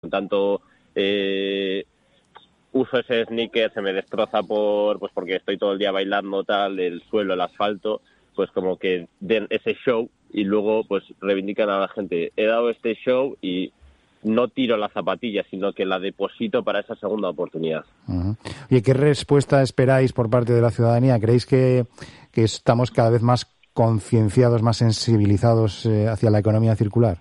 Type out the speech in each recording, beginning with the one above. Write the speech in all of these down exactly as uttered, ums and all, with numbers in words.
tanto eh, uso ese sneaker, se me destroza por pues porque estoy todo el día bailando, tal, el suelo, el asfalto, pues como que den ese show y luego pues reivindican a la gente. He dado este show y no tiro la zapatilla, sino que la deposito para esa segunda oportunidad. Uh-huh. Oye, ¿qué respuesta esperáis por parte de la ciudadanía? ¿Creéis que, que estamos cada vez más concienciados, más sensibilizados eh, hacia la economía circular?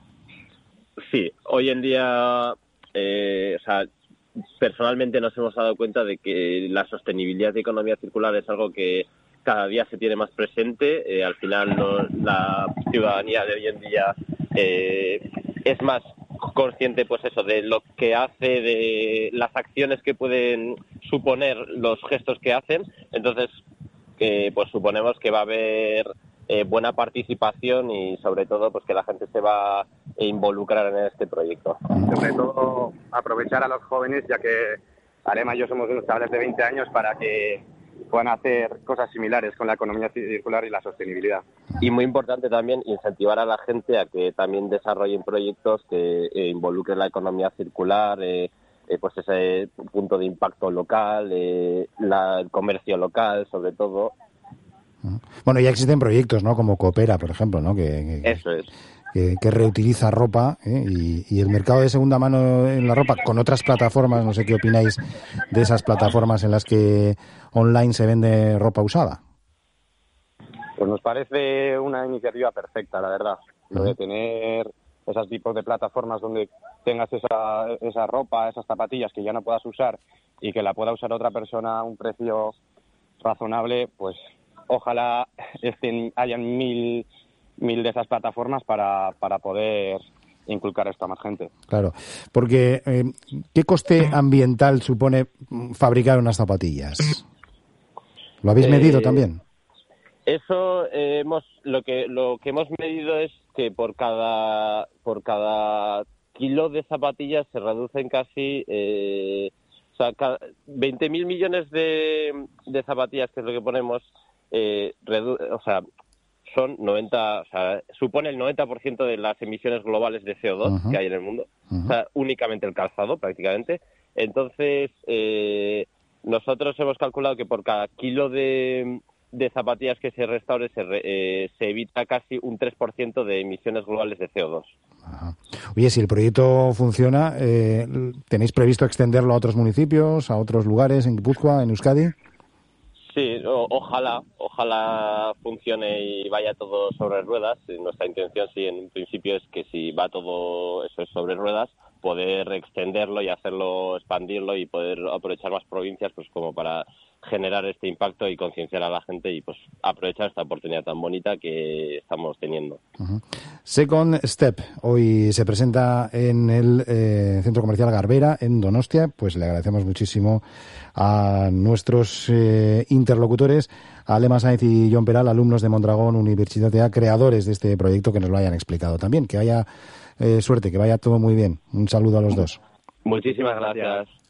Sí, hoy en día, eh, o sea, personalmente nos hemos dado cuenta de que la sostenibilidad de economía circular es algo que cada día se tiene más presente. Eh, al final, no, la ciudadanía de hoy en día eh, es más consciente, pues eso, de lo que hace, de las acciones que pueden suponer los gestos que hacen. Entonces, eh, pues suponemos que va a haber eh, buena participación y sobre todo pues que la gente se va a involucrar en este proyecto. Sobre todo aprovechar a los jóvenes, ya que Alema y yo somos unos chavales de veinte años, para que puedan hacer cosas similares con la economía circular y la sostenibilidad. Y muy importante también incentivar a la gente a que también desarrollen proyectos que eh, involucren la economía circular, eh, eh, pues ese punto de impacto local, eh, la, el comercio local, sobre todo. Bueno, ya existen proyectos, ¿no? Como Coopera, por ejemplo, ¿no? Que, que, Eso es. Que, que reutiliza ropa, ¿eh? y, y el mercado de segunda mano en la ropa con otras plataformas, no sé qué opináis de esas plataformas en las que online se vende ropa usada. Pues nos parece una iniciativa perfecta, la verdad, lo de tener esos tipos de plataformas donde tengas esa, esa ropa, esas zapatillas que ya no puedas usar y que la pueda usar otra persona a un precio razonable. Pues ojalá estén, hayan mil mil de esas plataformas para, para poder inculcar esto a más gente. Claro, porque eh, ¿qué coste ambiental supone fabricar unas zapatillas? ¿Lo habéis eh, medido también? Eso eh, hemos lo que lo que hemos medido es que por cada por cada kilo de zapatillas se reducen casi eh, o sea, veinte mil millones de, de zapatillas, que es lo que ponemos, eh, redu- o sea, son noventa, o sea, supone el noventa por ciento de las emisiones globales de C O dos uh-huh. que hay en el mundo, uh-huh. o sea, únicamente el calzado prácticamente. Entonces, eh, nosotros hemos calculado que por cada kilo de, de zapatillas que se restaure se, re, eh, se evita casi un tres por ciento de emisiones globales de C O dos. Ajá. Oye, si el proyecto funciona, eh, ¿tenéis previsto extenderlo a otros municipios, a otros lugares en Guipúzcoa, en Euskadi? Sí, o, ojalá, ojalá funcione y vaya todo sobre ruedas. Nuestra intención, sí, en un principio es que si va todo eso sobre ruedas, poder extenderlo y hacerlo, expandirlo y poder aprovechar más provincias, pues como para generar este impacto y concienciar a la gente y pues aprovechar esta oportunidad tan bonita que estamos teniendo. Uh-huh. Second Step hoy se presenta en el eh, Centro Comercial Garbera en Donostia. Pues le agradecemos muchísimo a nuestros eh, interlocutores, a Alema Sáenz y Jon Peral, alumnos de Mondragón Universitatea, creadores de este proyecto, que nos lo hayan explicado también. Que haya eh, suerte, que vaya todo muy bien. Un saludo a los dos. Muchísimas gracias.